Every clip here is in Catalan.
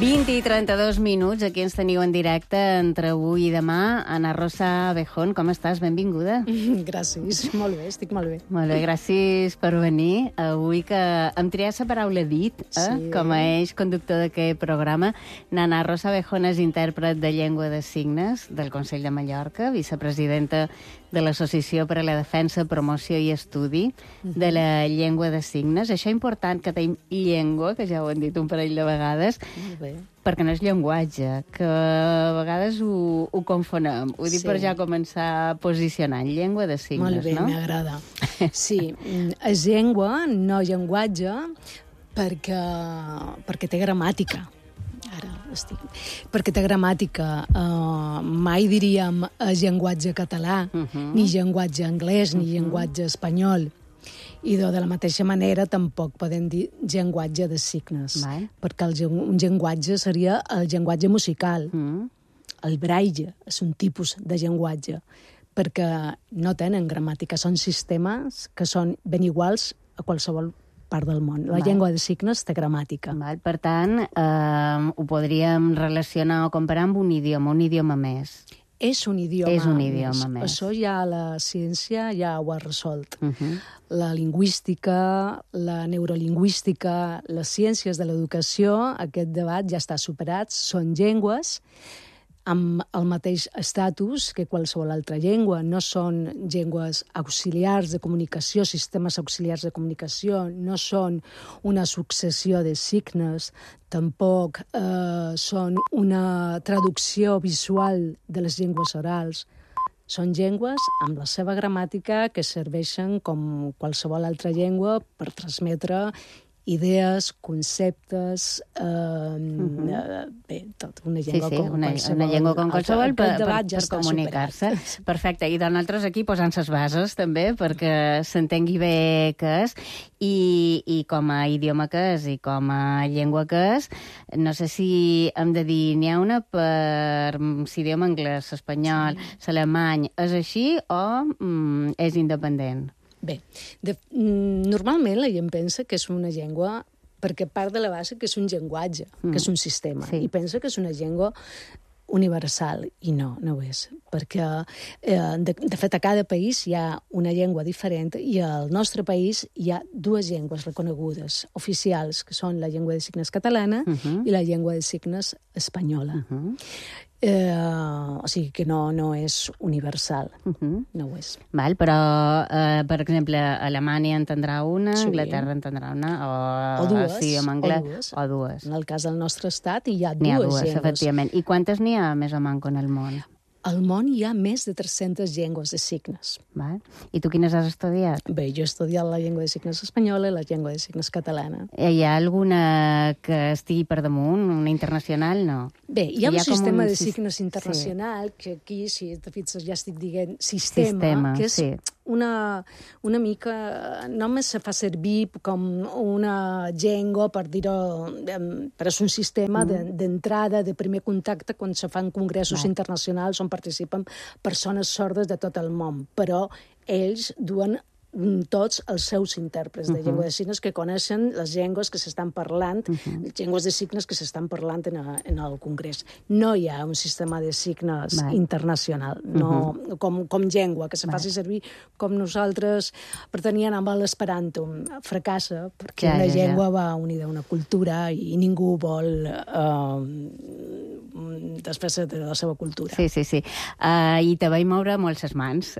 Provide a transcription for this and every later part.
20 i 32 minuts, aquí ens teniu en directe entre avui i demà. Ana Rosa Abejón, com estàs? Benvinguda. Gràcies, molt bé, estic molt bé. Molt bé, gràcies per venir. Avui que em triat la paraula dit, Sí. com a eix conductor d'aquest programa. Ana Rosa Abejón és intèrpret de llengua de signes del Consell de Mallorca, vicepresidenta de l'Associació per a la Defensa, Promoció i Estudi de la Llengua de Signes. Això és important que tenim llengua, que ja ho han dit un parell de vegades, Molt bé. perquè no és llenguatge, que a vegades ho confonem. Ho dic Sí. per ja començar posicionant. Llengua de signes, Molt bé, no? m'agrada. Sí, és llengua, no llenguatge, perquè té gramàtica. Perquè té gramàtica. Mai diríem llenguatge català, ni llenguatge anglès, ni llenguatge espanyol. I de la mateixa manera tampoc podem dir llenguatge de signes, Val. perquè un llenguatge seria el llenguatge musical. El braille és un tipus de llenguatge, perquè no tenen gramàtica, són sistemes que són ben iguals a qualsevol part del món. La llengua de signes té gramàtica. Val. Per tant, ho podríem relacionar o comparar amb un idioma més. És un idioma, És un idioma més. Això ja la ciència ja ho ha resolt. La lingüística, la neurolingüística, les ciències de l'educació, aquest debat ja està superat. Són llengües amb el mateix estatus que qualsevol altra llengua. No són llengües auxiliars de comunicació, sistemes auxiliars de comunicació, no són una successió de signes, tampoc són una traducció visual de les llengües orals. Són llengües amb la seva gramàtica que serveixen com qualsevol altra llengua per transmetre idees, conceptes, bé, tot, una llengua Sí, com qualsevol. una llengua com qualsevol per comunicar-se. superat. Perfecte, i nosaltres aquí posant les bases també perquè s'entengui bé què és i com a idioma que és i com a llengua que és. No sé si hem de dir n'hi ha una per l'idioma anglès, espanyol, l'alemany. És així o és independent? Bé, normalment la gent pensa que és una llengua perquè part de la base que és un llenguatge, que és un sistema, i pensa que és una llengua universal, i no ho és, perquè, de fet, a cada país hi ha una llengua diferent i al nostre país hi ha dues llengües reconegudes, oficials, que són la llengua de signes catalana i la llengua de signes espanyola. O sigui que no és universal, no ho és. Val, però, per exemple, Alemanya entendrà una, Sí. Anglaterra entendrà una, O dues, sí, en anglès, o dues. o dues. En el cas del nostre estat hi ha N'hi ha dues dues, llengües. efectivament. I quantes n'hi ha més o manco en el món? Al món hi ha més de 300 llengües de signes. Val? I tu quines has estudiat? Bé, jo he estudiat la llengua de signes espanyola i la llengua de signes catalana. Hi ha alguna que estigui per damunt, una internacional, no? Bé, hi ha un com sistema un de sis- signes internacional, que aquí, si te fixes, ja estic dient sistema, que és sí. una mica... Només se fa servir com una llengua, per dir-ho, però és un sistema d'entrada, de primer contacte, quan se fan congressos internacionals on participen persones sordes de tot el món, però ells duen tots els seus intèrprets de llengua de signes que coneixen les llengües que s'estan parlant, les llengües de signes que s'estan parlant en el Congrés. No hi ha un sistema de signes internacional, no, com llengua, que se faci servir com nosaltres preteníem amb l'esperanto. Fracassa, perquè una llengua va unida a una cultura i ningú vol desfer-se de la seva cultura. Sí. I te vaig moure molt les mans.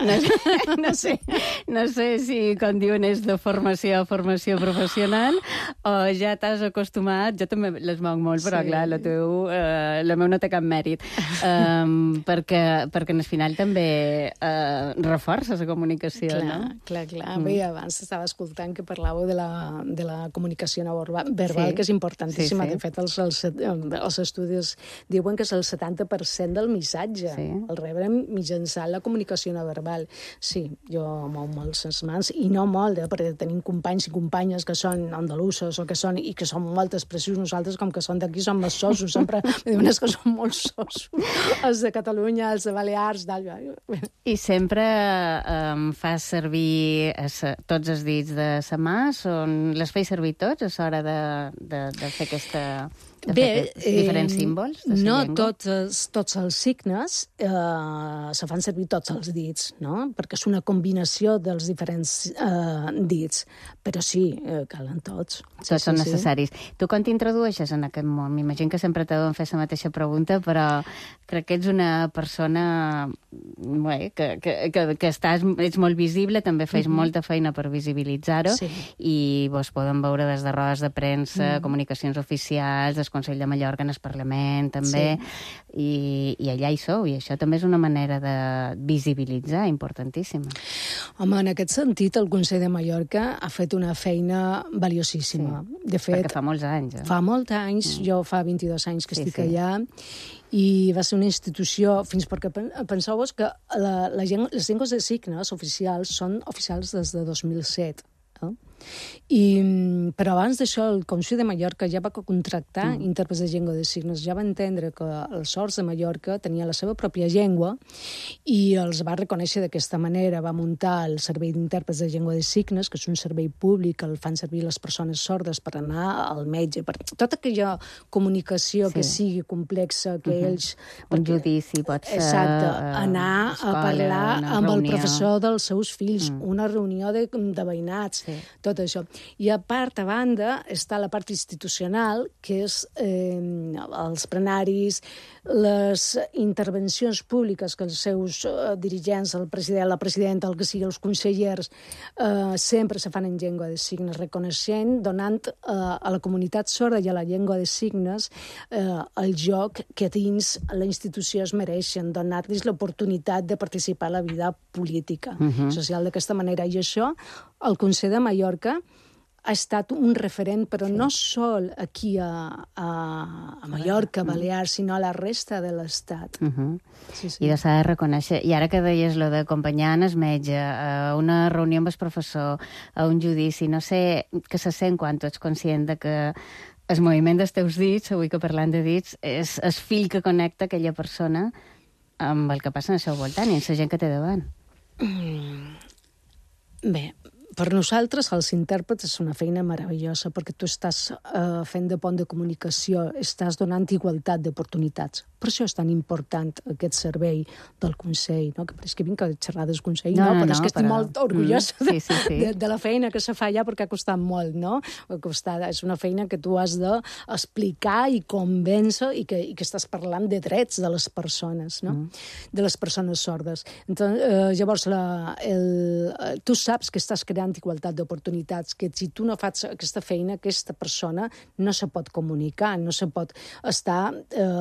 No sé si, com diuen, és de formació a formació professional o ja t'has acostumat. Jo també les moc molt, però clar, la meu no té cap mèrit. Perquè al final també reforça la comunicació, no? Clar. Bé, abans estava escoltant que parlàveu de la comunicació no verbal, que és importantíssima. De fet, els estudis diuen que és el 70% del missatge. El rebrem mitjançant la comunicació no verbal. Sí, jo mou molt les mans, i no molt, perquè tenim companys i companyes que són andalusos i que són molt expressius. Nosaltres, com que són d'aquí, som més sosos. Sempre me diuen que són molt sosos. Els de Catalunya, els de Balears... I sempre fas servir tots els dits de sa mà? Les feis servir tots a l'hora de fer de fer aquests diferents símbols de la no llengua? tots els signes se fan servir tots els dits, no? Perquè és una combinació dels diferents dits, però sí, calen tots. Tots són necessaris. Tu quan t'introdueixes en aquest món, m'imagino que sempre t'ho fer la mateixa pregunta, però crec que ets una persona que ets molt visible, també fes molta feina per visibilitzar-ho, i vos poden veure des de rodes de premsa, comunicacions oficials, del Consell de Mallorca en el Parlament, també, i allà hi sou, i això també és una manera de visibilitzar importantíssima. Home, en aquest sentit, el Consell de Mallorca ha fet una feina valiosíssima. De fet, perquè fa molts anys. Fa molts anys, jo fa 22 anys que estic allà, i va ser una institució, fins perquè penseu-vos que les llengües de signes oficials són oficials des de 2007. Però abans d'això el Consell de Mallorca ja va contractar intèrprets de llengua de signes, ja va entendre que els sords de Mallorca tenien la seva pròpia llengua i els va reconèixer d'aquesta manera. Va muntar el servei d'intèrprets de llengua de signes, que és un servei públic que el fan servir les persones sordes per anar al metge, per tota aquella comunicació que sigui complexa, que ells... Un judici pot ser... Exacte, anar a parlar amb el professor dels seus fills, una reunió de veïnats, tot això. I a part, a banda, està la part institucional, que és els plenaris, les intervencions públiques que els seus dirigents, el president, la presidenta, el que sigui, els consellers, sempre se fan en llengua de signes, reconeixent, donant a la comunitat sorda i a la llengua de signes el joc que dins la institució es mereixen, donar-los l'oportunitat de participar a la vida política, social d'aquesta manera. I això, el Consell de Mallorca ha estat un referent, però no sol aquí a Mallorca, Balears, sinó a la resta de l'Estat. I s'ha de reconèixer. I ara que deies lo d'acompanyar el metge, a una reunió amb el professor, a un judici, no sé què se sent quan tu ets conscient de que el moviment dels teus dits, avui que parlant de dits, és el fil que connecta aquella persona amb el que passa al seu voltant i amb la gent que té davant. Bé, per nosaltres, els intèrprets, és una feina meravellosa perquè tu estàs fent de pont de comunicació, estàs donant igualtat d'oportunitats. Per això és tan important aquest servei del Consell, no? Que pareix que vinc a xerrar del Consell, però és que estic molt orgullosa de la feina que se fa allà perquè ha costat molt, no? És una feina que tu has d'explicar i convèncer i que estàs parlant de drets de les persones, no? De les persones sordes. Llavors, tu saps que estàs creant igualtat d'oportunitats, que si tu no fas aquesta feina, aquesta persona no se pot comunicar, no se pot estar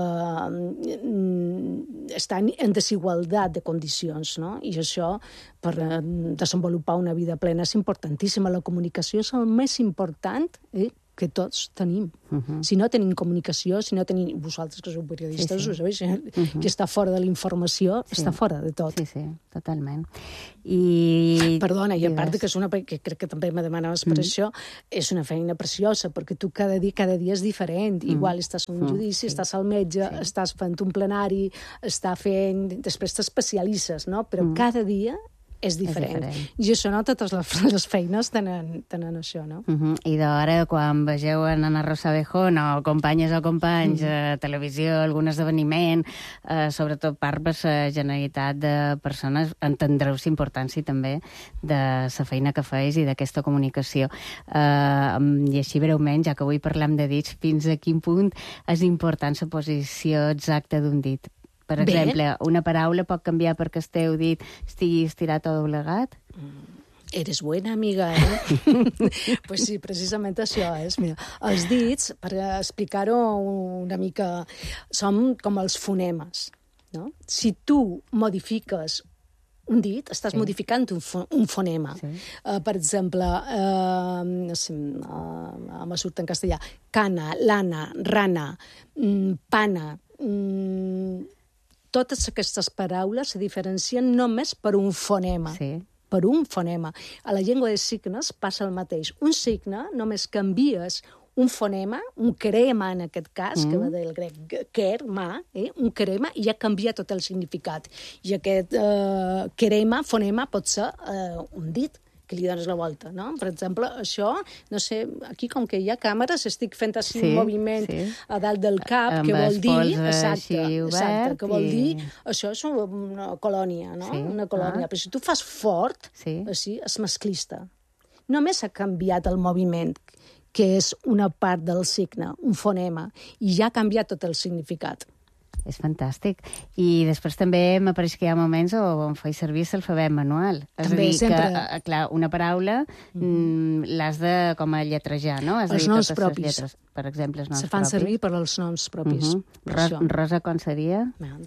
en desigualtat de condicions, no? I això, per desenvolupar una vida plena, és importantíssima. La comunicació és el més important que tots tenim. Si no tenim comunicació, si no tenim... Vosaltres, que sou periodistes, ho sabeu, qui està fora de la informació està fora de tot. Sí, totalment. Perdona, i a part que és una... que crec que també me demanaves per això, és una feina preciosa, perquè tu cada dia és diferent. Igual estàs en un judici, estàs al metge, estàs fent un plenari, estàs fent... Després t'especialitzes, no? Però cada dia és diferent. I això no, totes les feines tenen això, no? I d'ara, quan vegeu en Ana Rosa Abejón o companyes o companys a televisió, algun esdeveniment, sobretot part per la generalitat de persones, entendreu la importància també de la feina que feis i d'aquesta comunicació. I així breument, ja que avui parlem de dits, fins a quin punt és important la posició exacta d'un dit? Per exemple, una paraula pot canviar perquè el teu dit estigui estirat o doblegat? Eres buena, amiga, Pues sí, precisament això és. Mira, els dits, per explicar-ho una mica, són com els fonemes, no? Si tu modifiques un dit, estàs modificant un fonema. Per exemple, me surt en castellà, cana, lana, rana, pana... Totes aquestes paraules se diferencien només per un fonema. Per un fonema. A la llengua de signes passa el mateix. Un signe només canvies un fonema, un crema en aquest cas, que va del grec kerma, un crema, i ja canvia tot el significat. I aquest crema, fonema, pot ser un dit que li dones la volta, no? Per exemple, això, no sé, aquí com que hi ha càmeres, estic fent així un moviment a dalt del cap, amb que vol dir... Exacte, que vol dir... Això és una colònia, no? Una colònia. Però si tu fas fort, així, és masclista. Només ha canviat el moviment, que és una part del signe, un fonema, i ja ha canviat tot el significat. És fantàstic. I després també m'apareix que hi ha moments on faig servir l'alfabet manual. També, sempre. Que, clar, una paraula l'has de com a lletrejar, no? Els noms propis. Lletres, per exemple, els noms propis. Se fan servir per als noms propis. Rosa, com seria?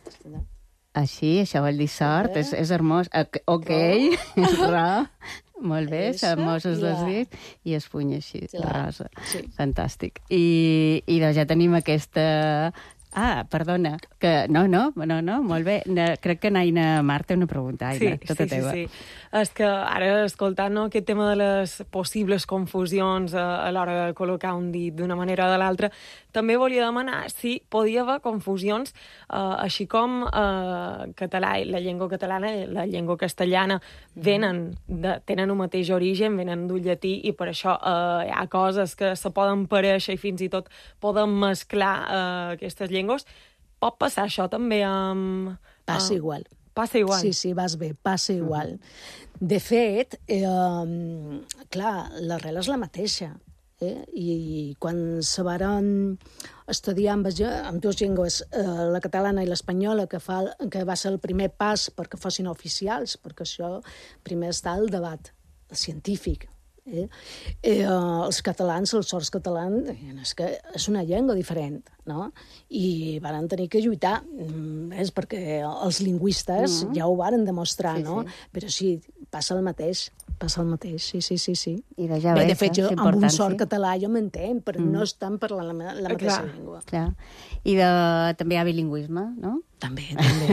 Així, això vol dir sort, és hermós. Ok, Ro, molt bé, s'amoses els dits i es puny així, rosa. Fantàstic. I doncs ja tenim aquesta... Ah, perdona, que no, molt bé. Crec que Aina Mar té una pregunta, Aina, tota teva. Sí. És que ara, escoltant aquest tema de les possibles confusions a l'hora de col·locar un dit d'una manera o de l'altra, també volia demanar si podia haver confusions, així com català, la llengua catalana i la llengua castellana tenen un mateix origen, venen d'un llatí, i per això hi ha coses que se poden parèixer i fins i tot poden mesclar aquestes llengües. Pot passar això també amb... Passa igual. Passa igual? Sí, vas bé, passa igual. De fet, clar, l'arrel és la mateixa. I quan se varen estudiar amb dues llengües, la catalana i l'espanyola, que va ser el primer pas perquè fossin oficials, perquè això primer està el debat científic. Els catalans, els sords catalans, és que és una llengua diferent, no? I van tenir que lluitar, perquè els lingüistes ja ho varen demostrar, no? Però sí, passa el mateix, sí. De fet, jo amb un sord català jo m'entenc, però no estan parlant la mateixa llengua. I també hi ha bilingüisme, no? També.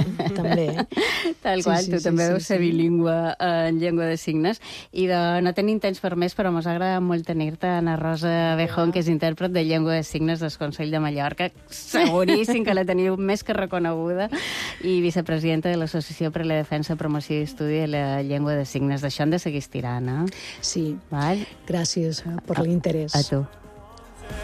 Tal qual, tu també deus ser bilingüe en llengua de signes. I no tenim temps per més, però mos ha agradat molt tenir-te, Ana Rosa Bejón, que és intèrpret de llengua de signes del Consell de Mallorca. Seguríssim que la teniu més que reconeguda. I vicepresidenta de l'Associació per a la Defensa, Promoció i Estudi de la Llengua de Signes. D'això hem de seguir estirant, eh? Sí. Gràcies per l'interès. A tu.